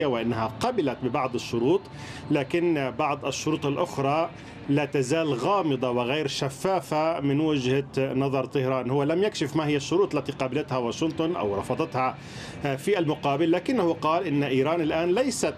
وإنها قبلت ببعض الشروط، لكن بعض الشروط الأخرى لا تزال غامضة وغير شفافة من وجهة نظر طهران. هو لم يكشف ما هي الشروط التي قبلتها واشنطن أو رفضتها في المقابل، لكنه قال إن إيران الآن ليست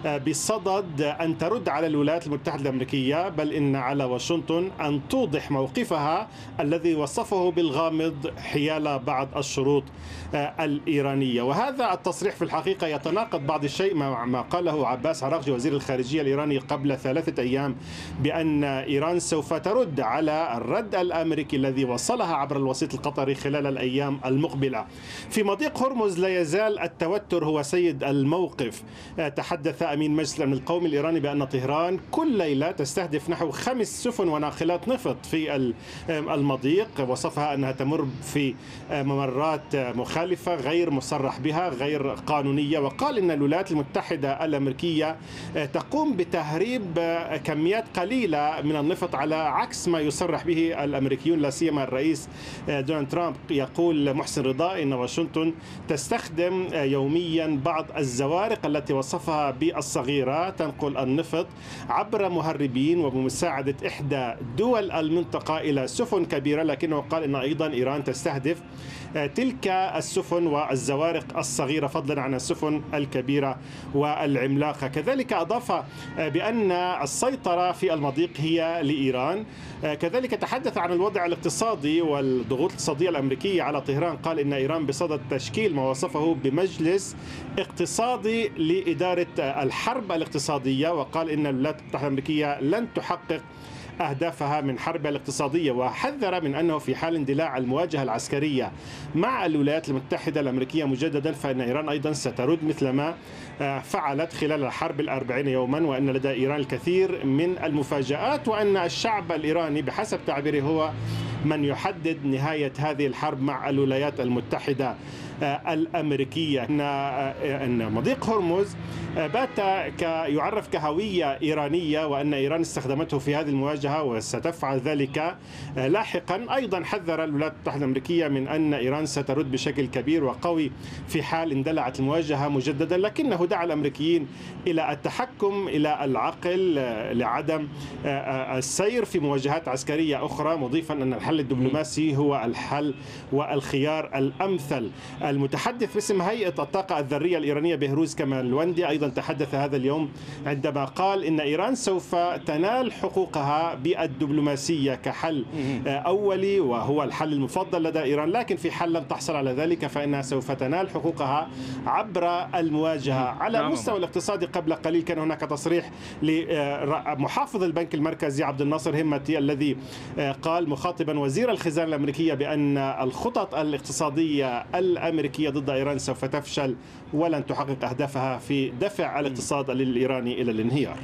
بصدد أن ترد على الولايات المتحدة الأمريكية، بل إن على واشنطن أن توضح موقفها الذي وصفه بالغامض حيال بعض الشروط الإيرانية. وهذا التصريح في الحقيقة يتناقض بعض الشيء مع ما قاله عباس عراقجي وزير الخارجية الإيراني قبل 3 أيام، بأن إيران سوف ترد على الرد الأمريكي الذي وصلها عبر الوسيط القطري خلال الأيام المقبلة. في مضيق هرمز لا يزال التوتر هو سيد الموقف. تحدث أمين مجلس الأمن القومي الإيراني بأن طهران كل ليلة تستهدف نحو 5 سفن وناقلات نفط في المضيق، وصفها أنها تمر في ممرات مخالفة غير مصرح بها، غير قانونية. وقال إن الولايات المتحدة الأمريكية تقوم بتهريب كميات قليلة من النفط على عكس ما يصرح به الأمريكيون، لا سيما الرئيس دونالد ترامب. يقول محسن رضا إن واشنطن تستخدم يوميا بعض الزوارق التي وصفها بالصغيرة تنقل النفط عبر مهربين وبمساعدة إحدى دول المنطقة إلى سفن كبيرة، لكنه قال إن أيضا إيران تستهدف تلك السفن والزوارق الصغيرة فضلا عن السفن الكبيرة والعملاقة. كذلك أضاف بأن السيطرة في المضيق هي لإيران. كذلك تحدث عن الوضع الاقتصادي والضغوط الاقتصادية الأمريكية على طهران. قال إن إيران بصدد تشكيل ما وصفه بمجلس اقتصادي لإدارة الحرب الاقتصادية، وقال إن الولايات المتحدة الأمريكية لن تحقق أهدافها من حربها الاقتصادية، وحذر من أنه في حال اندلاع المواجهة العسكرية مع الولايات المتحدة الأمريكية مجددا فإن إيران أيضا سترد مثل ما فعلت خلال الحرب 40 يوما، وأن لدى إيران الكثير من المفاجآت، وأن الشعب الإيراني بحسب تعبيره هو من يحدد نهاية هذه الحرب مع الولايات المتحدة الأمريكية. أن مضيق هرمز بات يعرف كهوية إيرانية، وأن إيران استخدمته في هذه المواجهة وستفعل ذلك لاحقا. أيضا حذر الولايات المتحدة الأمريكية من أن إيران سترد بشكل كبير وقوي في حال اندلعت المواجهة مجددا، لكنه دعا الأمريكيين إلى التحكم، إلى العقل، لعدم السير في مواجهات عسكرية أخرى، مضيفا أن الحل الدبلوماسي هو الحل والخيار الأمثل. المتحدث باسم هيئة الطاقة الذرية الإيرانية بهروز كمالوندي أيضا تحدث هذا اليوم عندما قال إن إيران سوف تنال حقوقها بالدبلوماسية كحل أولي، وهو الحل المفضل لدى إيران، لكن في حال لم تحصل على ذلك فإنها سوف تنال حقوقها عبر المواجهة. على المستوى الاقتصادي قبل قليل كان هناك تصريح لمحافظ البنك المركزي عبد الناصر همتي الذي قال مخاطبا وزير الخزانة الأمريكية بأن الخطط الاقتصادية الأمريكية ضد إيران سوف تفشل ولن تحقق أهدافها في دفع الاقتصاد الإيراني إلى الانهيار.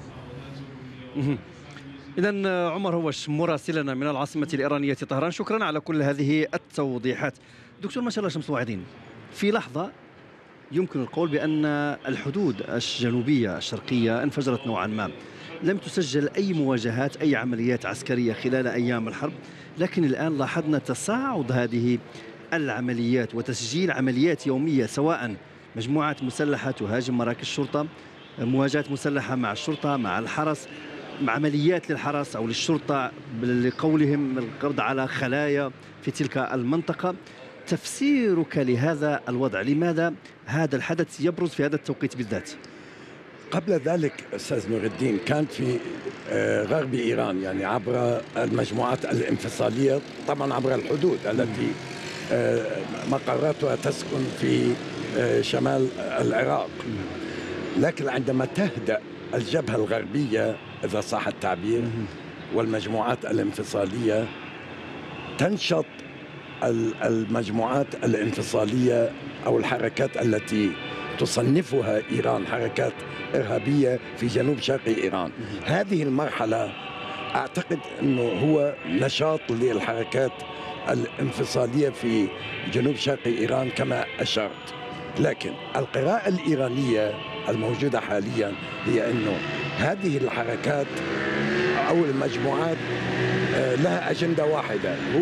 إذن عمر هوش مراسلنا من العاصمة الإيرانية طهران، شكرا على كل هذه التوضيحات. دكتور ما شاء الله شمس وعدين، في لحظة يمكن القول بأن الحدود الجنوبية الشرقية انفجرت نوعا ما، لم تسجل أي مواجهات أي عمليات عسكرية خلال أيام الحرب، لكن الآن لاحظنا تصاعد هذه العمليات وتسجيل عمليات يومية، سواء مجموعات مسلحة تهاجم مراكز الشرطة، مواجهات مسلحة مع الشرطة مع الحرس، عمليات للحرس أو للشرطة لقولهم القبض على خلايا في تلك المنطقة. تفسيرك لهذا الوضع، لماذا هذا الحدث يبرز في هذا التوقيت بالذات؟ قبل ذلك أستاذ نور الدين كان في غرب إيران، يعني عبر المجموعات الانفصالية، طبعا عبر الحدود التي مقراتها تسكن في شمال العراق، لكن عندما تهدأ الجبهة الغربية إذا صح التعبير والمجموعات الانفصالية، تنشط المجموعات الانفصالية أو الحركات التي تصنفها إيران حركات إرهابية في جنوب شرق إيران. هذه المرحلة أعتقد أنه هو نشاط للحركات الانفصالية في جنوب شرق إيران كما أشرت، لكن القراءة الإيرانية الموجودة حاليا هي أنه هذه الحركات أو المجموعات لها أجندة واحدة.